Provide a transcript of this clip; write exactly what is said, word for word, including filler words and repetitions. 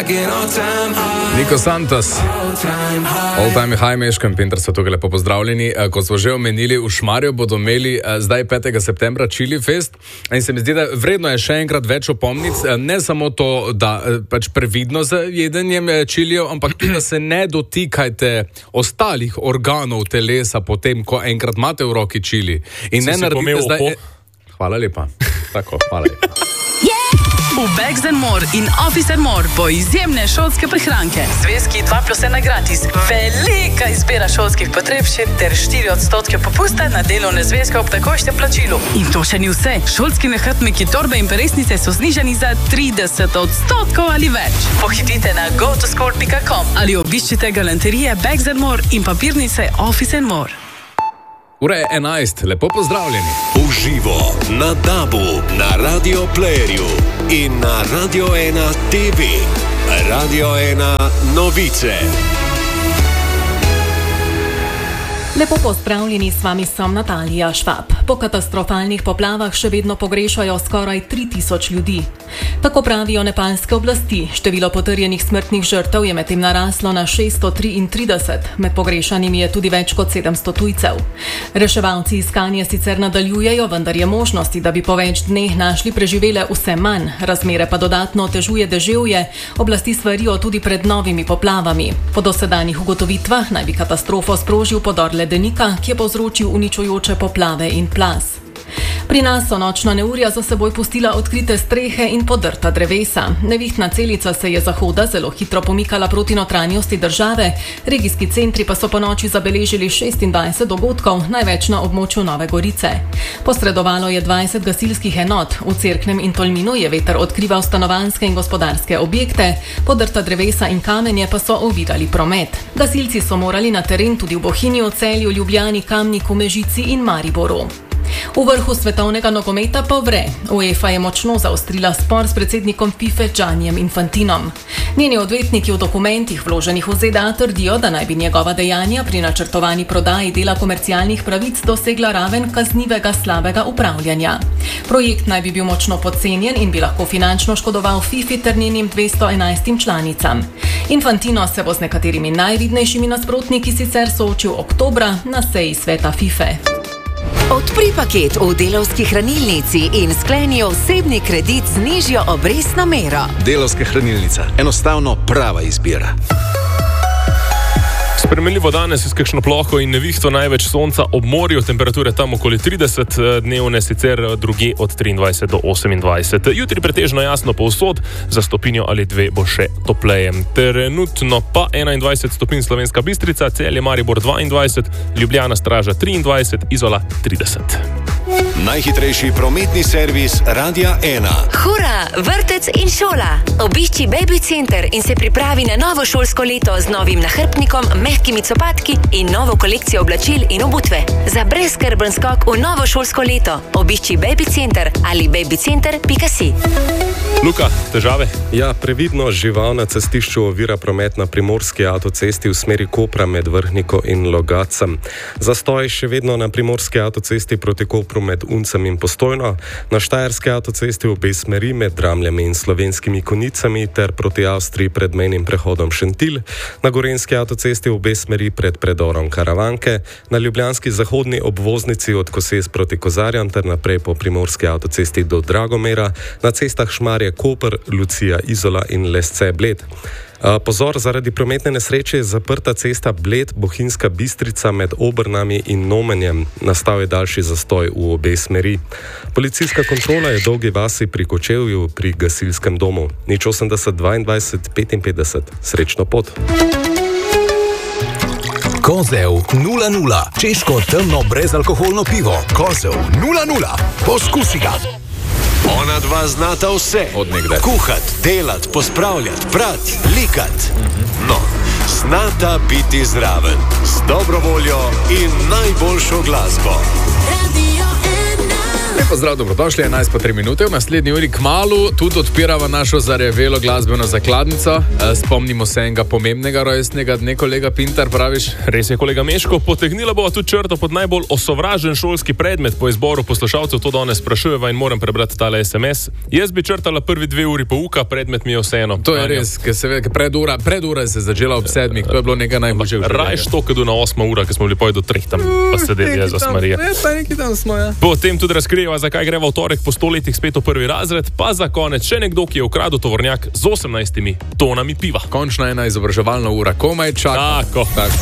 Niko Santos, All Time High, Meško in Pinter so tukaj lepo pozdravljeni. Kot smo že omenili, v Šmarju bodo imeli zdaj petega septembra Chili Fest in se mi zdi, da vredno je še enkrat več opomnic, ne samo to, da pač previdno z jedenjem čilijev, ampak tudi, da se ne dotikajte ostalih organov telesa potem, ko enkrat imate v roki čili. In ne naredite zdaj... Hvala lepa. Tako, hvala lepa. V Bags and More in Office and More bo izjemne šolske prihranke. Zvezki dva plus ena gratis, velika izbira šolskih potrebščin ter štiri odstotke popusta na delovne zvezke ob takojšnjem plačilu. In to še ni vse. Šolski nahrtniki, torbe in peresnice so znižani za trideset odstotkov ali več. Pohitite na go to school pika com ali obiščite galanterije Bags and More in papirnice Office and More. Ura je enajst, lepo pozdravljeni. Uživo na Dabu, na Radio Playerju in na Radio ena T V. Radio ena novice. Lepo pozdravljeni, s vami sem Natalija Švab. Po katastrofalnih poplavah še vedno pogrešajo skoraj tri tisoč ljudi. Tako pravijo nepalske oblasti. Število potrjenih smrtnih žrtev je medtem naraslo na šeststo triintrideset. Med pogrešanimi je tudi več kot sedemsto tujcev. Reševalci iskanje sicer nadaljujejo, vendar je možnosti, da bi po več dneh našli preživele vse manj. Razmere pa dodatno otežuje deževje. Oblasti svarijo tudi pred novimi poplavami. Po dosedanjih ugotovitvah naj bi katastrofo sprožil podor ledenika, ki je povzročil uničujoče poplave in plaz. Pri nas so nočna neurja za seboj pustila odkrite strehe in podrta drevesa. Nevihtna celica se je zahoda zelo hitro pomikala proti notranjosti države, regijski centri pa so po noči zabeležili šestindvajset dogodkov, največ na območju Nove Gorice. Posredovalo je dvajset gasilskih enot, v Cerknem in Tolminu je veter odkrival stanovanjske in gospodarske objekte, podrta drevesa in kamenje pa so ovirali promet. Gasilci so morali na teren tudi v Bohinju, Celju, Ljubljani, Kamniku, Mežici in Mariboru. V vrhu svetovnega nogometa pa vre. UEFA je močno zaostrila spor s predsednikom FIFA Giannijem Infantinom. Njeni odvetniki v dokumentih vloženih v Z D A trdijo, da naj bi njegova dejanja pri načrtovani prodaji dela komercialnih pravic dosegla raven kaznivega slabega upravljanja. Projekt naj bi bil močno podcenjen in bi lahko finančno škodoval FIFA ter njenim dvesto enajstim članicam. Infantino se bo z nekaterimi najvidnejšimi nasprotniki sicer soočil oktobra na seji sveta FIFA. Odpri paket v Delavski hranilnici in skleni osebni kredit z nižjo obrestno mero. Delavska hranilnica. Enostavno prava izbira. Spremenljivo danes s kakšno ploho in nevihto, največ sonca ob morju, temperature tam okoli trideset, dnevne sicer druge od triindvajset do osemindvajset. Jutri pretežno jasno povsod, za stopinjo ali dve bo še topleje. Trenutno pa enaindvajset stopinj Slovenska Bistrica, Celje, Maribor dvaindvajset, Ljubljana, Straža triindvajset, Izola trideset. Najhitrejši prometni servis Radia ena. Hura, vrtec in šola. Obišči Baby Center in se pripravi na novo šolsko leto z novim nahrbtnikom, mehkimi copatki in novo kolekcijo oblačil in obutve. Za brezskrben skok v novo šolsko leto obišči Baby Center ali babycenter pika si. Luka, težave? Ja, previdno žival na cestišču ovira promet na primorski avtocesti v smeri Kopra med Vrhniko in Logacem. Zastoj še vedno na primorski avtocesti proti Kopru med Uncem in Postojno, na štajerski avtocesti v obe smeri med Dramljami in Slovenskimi Konicami ter proti Avstriji pred mejnim prehodom Šentilj, na gorenjski avtocesti v obe smeri pred predorom Karavanke, na ljubljanski zahodni obvoznici od Koses proti Kozarjan ter naprej po primorski avtocesti do Dragomera, na cestah Šmarje Koper, Lucija Izola in Lesce Bled. Pozor, zaradi prometne nesreče je zaprta cesta Bled, Bohinjska Bistrica med Obrnami in Nomenjem. Nastal je daljši zastoj v obe smeri. Policijska kontrola je Dolgi vasi pri Kočevju pri gasilskem domu. Nič osemdeset dvaindvajset petinpetdeset. Srečno pot. Kozel nula nula. Češko temno brezalkoholno pivo. Kozel nula nula. Poskusi ga. Ona dva znata vse. Od nekdaj. Kuhat, delat, pospravljat, prat, likat. No, znata biti zraven. Z dobro voljo in najboljšo glasbo. Radio ena. Lepo zdrav, dobrodošli, enajst pa tri minute. V naslednji uri kmalu tudi odpirava našo zarjavelo glasbeno zakladnico. Spomnimo se enega pomembnega rojstnega dne, kolega Pintar, praviš? Res je, kolega Meško, potegnila bova tudi črto pod najbolj osovražen šolski predmet po izboru poslušalcev, to danes sprašujeva in moram prebrati tale es em es. Jaz bi črtala prvi dve uri pouka, predmet mi je vseeno. To je res, ker se ve, ker pred ura, pred ura se je začela ob sedmih, to je bilo nekaj najboljšega. Rajš to, kad na osma ura, ker smo bili poj do treh tam, pa sedeli je za smarija. Ja. Potem tudi razkrijeva, zakaj greva v torek po sto letih spet v prvi razred, pa za konec še nekdo, ki je ukradel tovornjak z osemnajstimi tonami piva. Končna ena izobraževalna ura, komaj čaka. Tako. Tako.